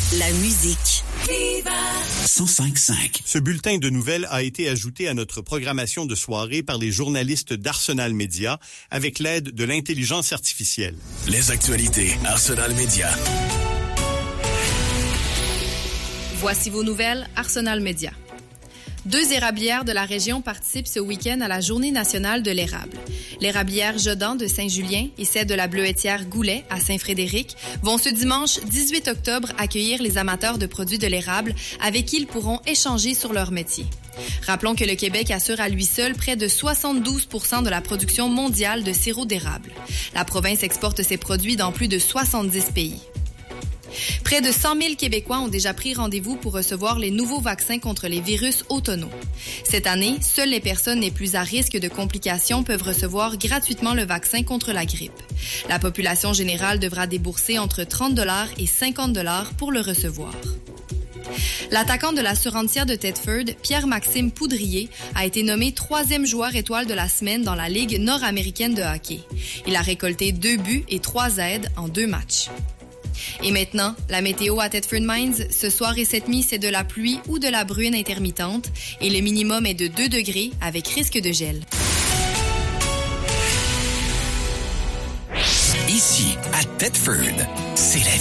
La musique. Viva 105.5. Ce bulletin de nouvelles a été ajouté à notre programmation de soirée par les journalistes d'Arsenal Média avec l'aide de l'intelligence artificielle. Les actualités Arsenal Média. Voici vos nouvelles Arsenal Média. 2 érablières de la région participent ce week-end à la Journée nationale de l'érable. L'érablière Jodan de Saint-Julien et celle de la Bleuetière Goulet à Saint-Frédéric vont ce dimanche 18 octobre accueillir les amateurs de produits de l'érable avec qui ils pourront échanger sur leur métier. Rappelons que le Québec assure à lui seul près de 72% de la production mondiale de sirop d'érable. La province exporte ses produits dans plus de 70 pays. Près de 100 000 Québécois ont déjà pris rendez-vous pour recevoir les nouveaux vaccins contre les virus automnaux. Cette année, seules les personnes les plus à risque de complications peuvent recevoir gratuitement le vaccin contre la grippe. La population générale devra débourser entre 30 $ et 50 $ pour le recevoir. L'attaquant de la Surantière de Thetford, Pierre-Maxime Poudrier, a été nommé 3e joueur étoile de la semaine dans la Ligue nord-américaine de hockey. Il a récolté 2 buts et 3 aides en 2 matchs. Et maintenant, la météo à Thetford Mines. Ce soir et cette nuit, c'est de la pluie ou de la bruine intermittente et le minimum est de 2 degrés avec risque de gel. Ici, à Thetford, c'est la